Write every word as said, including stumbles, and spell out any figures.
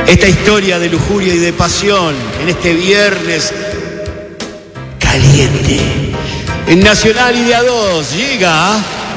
Esta historia de lujuria y de pasión en este viernes caliente. En Nacional y de a dos llega